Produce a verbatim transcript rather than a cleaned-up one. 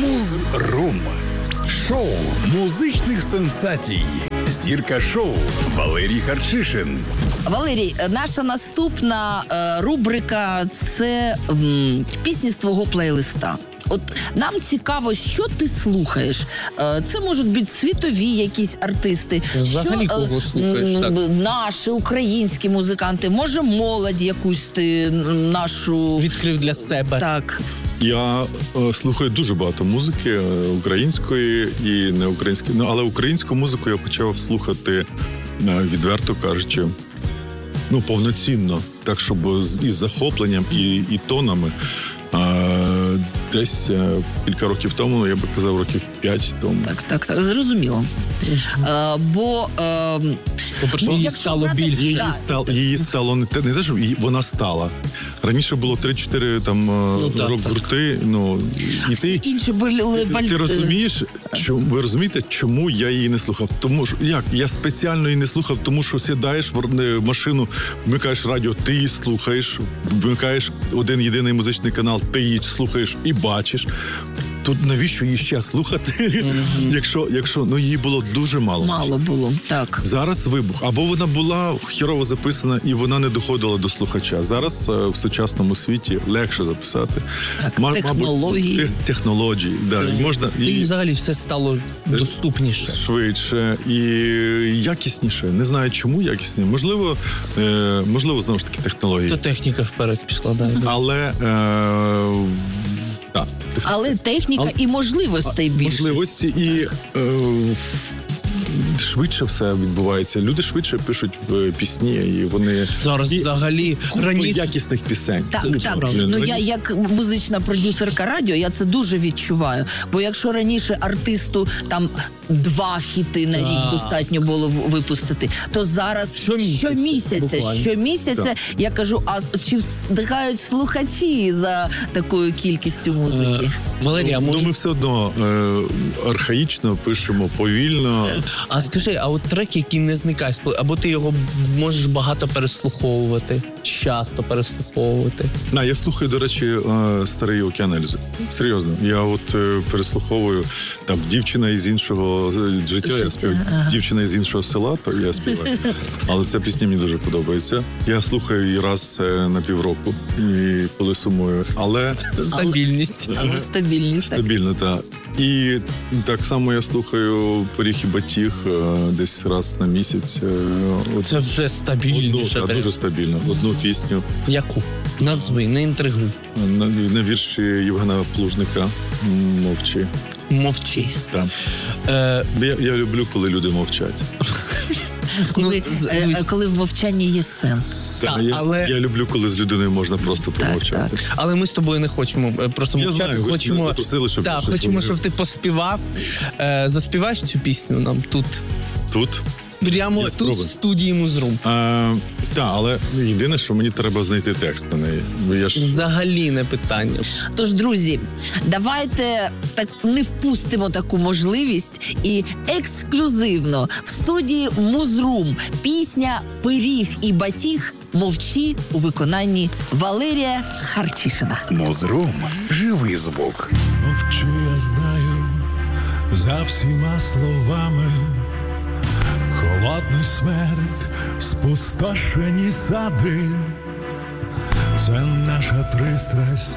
Муз-рум. Шоу музичних сенсацій. Зірка шоу Валерій Харчишин. Валерій, наша наступна е, рубрика – це м, пісні з твого плейлиста. От нам цікаво, що ти слухаєш. Е, Це можуть бути світові якісь артисти. Взагалі що, кого слухаєш, м, так? Наші українські музиканти. Може, молодь якусь ти нашу... Відкрив для себе. Так. Я е, слухаю дуже багато музики е, української і не української. Ну, але українську музику я почав слухати, е, відверто кажучи, ну, повноцінно. Так, щоб з, із захопленням і, і тонами. Е, десь е, кілька років тому, я би казав, років п'ять тому. Так, так, так, зрозуміло. Е, бо... Е, По-перше, ну, її якщо стало брати- більше. Її, Да. стало, її стало не те, не те, що її, вона стала. Раніше було три-чотири там Ну, так, рок-гурти, ну, і ти... інші були... Ти розумієш, чому, ви розумієте, чому я її не слухав? Тому що, як, я спеціально її не слухав, тому що сідаєш в машину, вмикаєш радіо, ти її слухаєш, вмикаєш один єдиний музичний канал, ти її слухаєш і бачиш. Тут навіщо її ще слухати, mm-hmm. якщо, якщо, ну, її було дуже мало. Мало було, так. Зараз вибух. Або вона була хірово записана і вона не доходила до слухача. Зараз е, в сучасному світі легше записати. Так, Ма- технології. Мабуть, тех- технології, да. І можна, І і взагалі все стало доступніше. швидше і якісніше. Не знаю, чому якісніше. Можливо, е, можливо, знову ж таки, технології. То техніка вперед пішла, да. Але е, так. Але техніка Але- і можливостей більше. Можливості і е, швидше все відбувається. Люди швидше пишуть е, пісні, і вони Зараз і взагалі купа раніше. якісних пісень. Так, Ну, так. правильно. Ну я Раніше- як музична продюсерка радіо, я це дуже відчуваю. Бо якщо раніше артисту там два хіти на Так. рік достатньо було в- випустити, то зараз Щомісяця, щомісяця, буквально. щомісяця Так. я кажу, а чи встигають слухачі за такою кількістю музики? Е, Валерій, а Ну, може... ми все одно е, архаїчно пишемо, повільно. А скажи, а от трек, який не зникає, з плей- або ти його можеш багато переслуховувати, часто переслуховувати. На, я слухаю, до речі, е, старий Океан Ельзи. Серйозно. Я от е, переслуховую там дівчина із іншого е, життя, я Життя, співаю. ага. Дівчина із іншого села, то я співаю. Але ця пісня мені дуже подобається. Я слухаю її раз е, на півроку, і коли сумую. Але Стабільність. Але стабільність. Так. стабільно, так. І так само я слухаю «Поріг і батіг» е, десь раз на місяць. е, от Це вже Одну, стабільніше. та, дуже стабільно. Одну пісню Яку? Назви, не інтригуй. на, на вірші Євгена Плужника «Мовчи». Мовчи. Так. Е, Я, я люблю, коли люди мовчать. Коли, Ну, з- е, е, коли в мовчанні є сенс. Так, Та, я, але- я люблю, коли з людиною можна просто помовчати. так. але ми з тобою не хочемо е, просто Я мовчати. знаю, ви ж хочемо, мене запросили, щоб я так, щось хочемо, говорив. щоб ти поспівав. Е, заспіваєш цю пісню нам тут. Тут. Прямо Я тут спробую. в студії Музрум. Так, але єдине, що мені треба знайти текст на неї. Бо я ж Взагалі не питання. Тож, друзі, давайте так не впустимо таку можливість і ексклюзивно в студії Музрум пісня «Пиріг і батіг. Мовчи» у виконанні Валерія Харчишина. Муз-рум. Живий звук. Мовчу, я знаю, за всіма словами. Холодний смерк, спустошені сади. Це наша пристрасть,